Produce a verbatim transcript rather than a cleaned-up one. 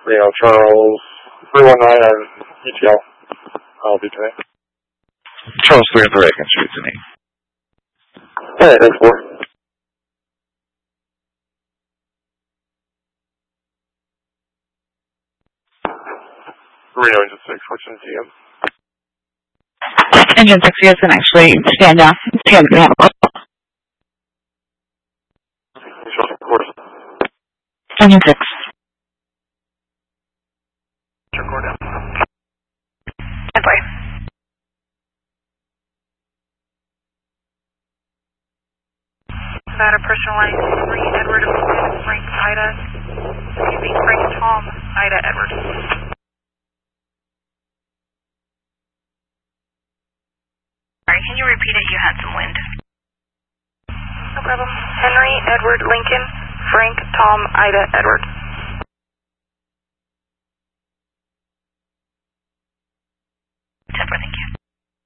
Reno, Charles, three one nine on E T L. I'll be today. Charles three on the Reagan Street, Sydney. Alright, thanks, four. Reno, engine six, Fortune T M. Engine six, you guys can actually stand down. Stand down. Engine six. Record down. Goodbye. Nevada personalized three Edward Frank Ida. Excuse me, Frank Tom Ida Edward. Sorry, can you repeat it? You had some wind. No problem. Henry Edward Lincoln Frank Tom Ida Edward. ten four, thank you.